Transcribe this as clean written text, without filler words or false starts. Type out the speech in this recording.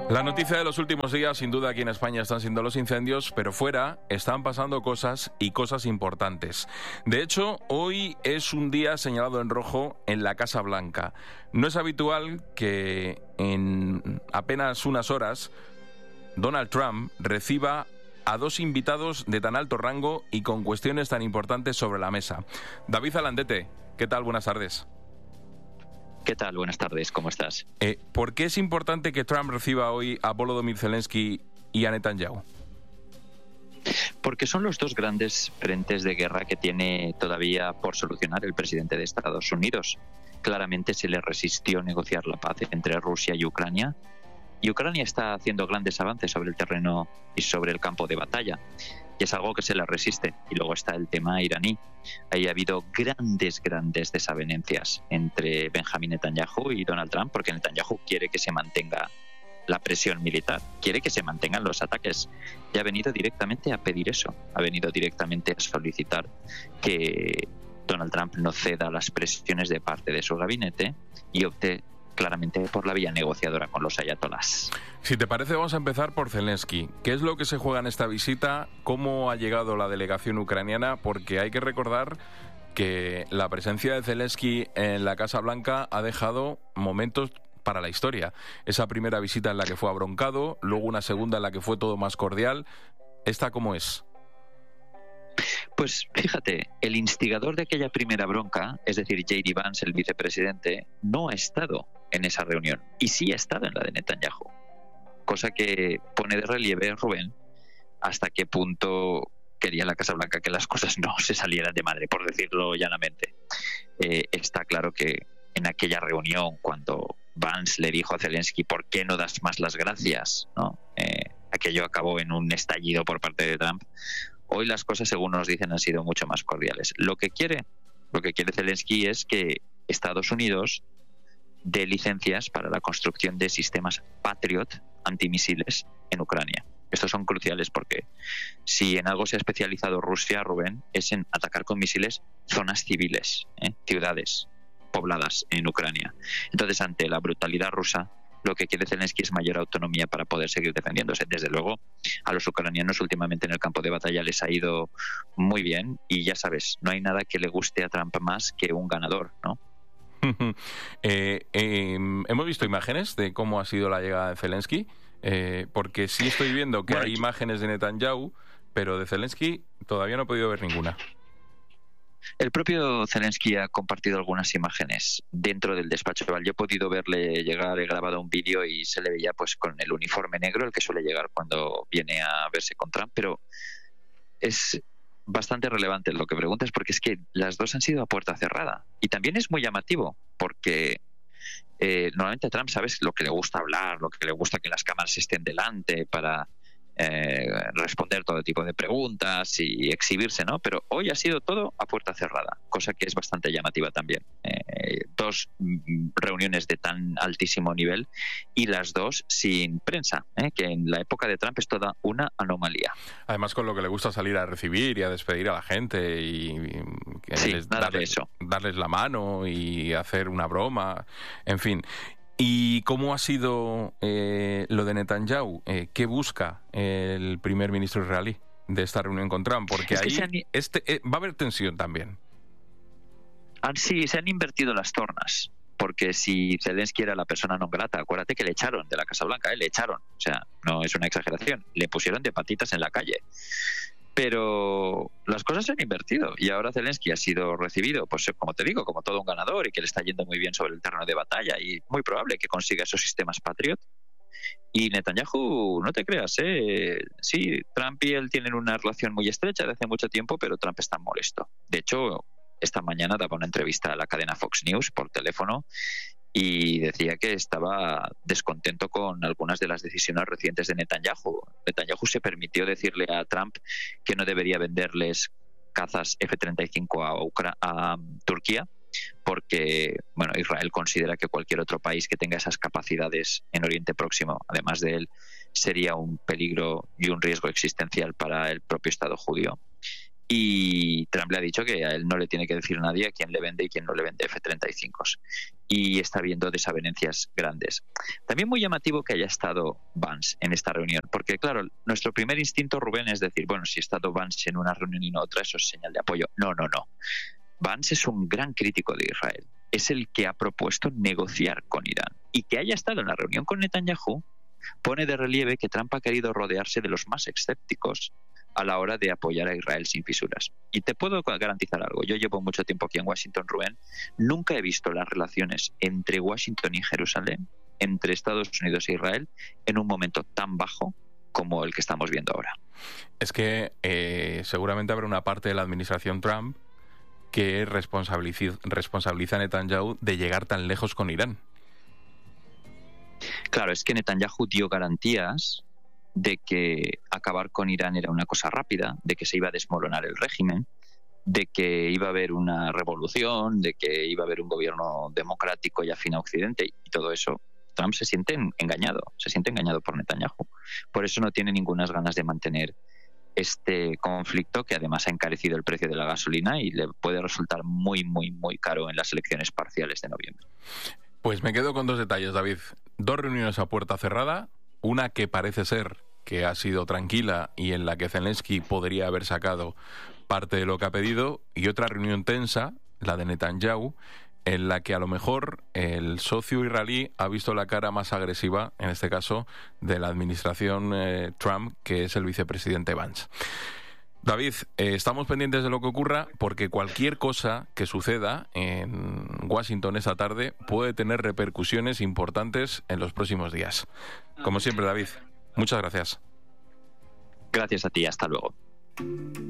La noticia de los últimos días, sin duda aquí en España están siendo los incendios, pero fuera están pasando cosas y cosas importantes. De hecho, hoy es un día señalado en rojo en la Casa Blanca. No es habitual que en apenas unas horas Donald Trump reciba a dos invitados de tan alto rango y con cuestiones tan importantes sobre la mesa. David Alandete, ¿qué tal? Buenas tardes. ¿Qué tal? Buenas tardes, ¿cómo estás? ¿Por qué es importante que Trump reciba hoy a Volodymyr Zelensky y a Netanyahu? Porque son los dos grandes frentes de guerra que tiene todavía por solucionar el presidente de Estados Unidos. Claramente se le resistió negociar la paz entre Rusia y Ucrania. Y Ucrania está haciendo grandes avances sobre el terreno y sobre el campo de batalla. Y es algo que se le resiste. Y luego está el tema iraní. Ahí ha habido grandes desavenencias entre Benjamin Netanyahu y Donald Trump, porque Netanyahu quiere que se mantenga la presión militar, quiere que se mantengan los ataques. Y ha venido directamente a pedir eso. Ha venido directamente a solicitar que Donald Trump no ceda las presiones de parte de su gabinete y opte claramente por la vía negociadora con los ayatolás. Si te parece, vamos a empezar por Zelensky. ¿Qué es lo que se juega en esta visita? ¿Cómo ha llegado la delegación ucraniana? Porque hay que recordar que la presencia de Zelensky en la Casa Blanca ha dejado momentos para la historia. Esa primera visita en la que fue abroncado, luego una segunda en la que fue todo más cordial. ¿Esta cómo es? Pues fíjate, el instigador de aquella primera bronca, es decir, J.D. Vance, el vicepresidente, no ha estado en esa reunión y sí ha estado en la de Netanyahu, cosa que pone de relieve, Rubén, hasta qué punto quería la Casa Blanca que las cosas no se salieran de madre, por decirlo llanamente. Está claro que en aquella reunión, cuando Vance le dijo a Zelensky, ¿por qué no das más las gracias?, ¿no? Aquello acabó en un estallido por parte de Trump. Hoy las cosas, según nos dicen, han sido mucho más cordiales. Lo que quiere Zelensky es que Estados Unidos dé licencias para la construcción de sistemas Patriot antimisiles en Ucrania. Estos son cruciales porque si en algo se ha especializado Rusia, Rubén, es en atacar con misiles zonas civiles, ciudades pobladas en Ucrania. Entonces, ante la brutalidad rusa, lo que quiere Zelensky es mayor autonomía para poder seguir defendiéndose. Desde luego, a los ucranianos últimamente en el campo de batalla les ha ido muy bien y ya sabes, no hay nada que le guste a Trump más que un ganador, ¿no? Hemos visto imágenes de cómo ha sido la llegada de Zelensky, porque sí estoy viendo que hay imágenes de Netanyahu, pero de Zelensky todavía no he podido ver ninguna. El propio Zelensky ha compartido algunas imágenes dentro del despacho. Yo he podido verle llegar, he grabado un vídeo y se le veía pues con el uniforme negro, el que suele llegar cuando viene a verse con Trump, pero es bastante relevante lo que preguntas porque es que las dos han sido a puerta cerrada. Y también es muy llamativo porque normalmente a Trump, ¿sabes?, lo que le gusta hablar, lo que le gusta que las cámaras estén delante para responder todo tipo de preguntas y exhibirse, ¿no? Pero hoy ha sido todo a puerta cerrada, cosa que es bastante llamativa también. Dos reuniones de tan altísimo nivel y las dos sin prensa, que en la época de Trump es toda una anomalía. Además, con lo que le gusta salir a recibir y a despedir a la gente y sí, darles la mano y hacer una broma, en fin. ¿Y cómo ha sido lo de Netanyahu? ¿Qué busca el primer ministro israelí de esta reunión con Trump? Porque ahí va a haber tensión también. Sí, se han invertido las tornas. Porque si Zelensky era la persona non grata, acuérdate que le echaron de la Casa Blanca, le echaron. O sea, no es una exageración. Le pusieron de patitas en la calle. Pero las cosas se han invertido y ahora Zelensky ha sido recibido, pues como te digo, como todo un ganador y que le está yendo muy bien sobre el terreno de batalla y muy probable que consiga esos sistemas Patriot. Y Netanyahu, no te creas, sí, Trump y él tienen una relación muy estrecha de hace mucho tiempo, pero Trump está molesto. De hecho, esta mañana daba una entrevista a la cadena Fox News por teléfono y decía que estaba descontento con algunas de las decisiones recientes de Netanyahu. Netanyahu se permitió decirle a Trump que no debería venderles cazas F-35 a Turquía porque Israel considera que cualquier otro país que tenga esas capacidades en Oriente Próximo, además de él, sería un peligro y un riesgo existencial para el propio Estado judío. Y Trump le ha dicho que a él no le tiene que decir nadie a quién le vende y quién no le vende F-35s. Y está habiendo desavenencias grandes. También muy llamativo que haya estado Vance en esta reunión, porque claro, nuestro primer instinto, Rubén, es decir, bueno, si ha estado Vance en una reunión y no otra, eso es señal de apoyo. No. Vance es un gran crítico de Israel. Es el que ha propuesto negociar con Irán. Y que haya estado en la reunión con Netanyahu pone de relieve que Trump ha querido rodearse de los más escépticos a la hora de apoyar a Israel sin fisuras. Y te puedo garantizar algo. Yo llevo mucho tiempo aquí en Washington, Rubén. Nunca he visto las relaciones entre Washington y Jerusalén, entre Estados Unidos e Israel, en un momento tan bajo como el que estamos viendo ahora. Es que seguramente habrá una parte de la administración Trump que responsabiliza a Netanyahu de llegar tan lejos con Irán. Claro, es que Netanyahu dio garantías de que acabar con Irán era una cosa rápida, de que se iba a desmoronar el régimen, de que iba a haber una revolución, de que iba a haber un gobierno democrático y afín a Occidente, y todo eso. Trump se siente engañado por Netanyahu. Por eso no tiene ninguna ganas de mantener este conflicto, que además ha encarecido el precio de la gasolina y le puede resultar muy, muy, muy caro en las elecciones parciales de noviembre. Pues me quedo con 2 detalles, David. 2 reuniones a puerta cerrada, una que parece ser que ha sido tranquila y en la que Zelensky podría haber sacado parte de lo que ha pedido, y otra reunión tensa, la de Netanyahu, en la que a lo mejor el socio israelí ha visto la cara más agresiva, en este caso, de la administración Trump, que es el vicepresidente Vance. David, estamos pendientes de lo que ocurra, porque cualquier cosa que suceda en Washington esta tarde puede tener repercusiones importantes en los próximos días. Como siempre, David, muchas gracias. Gracias a ti, hasta luego.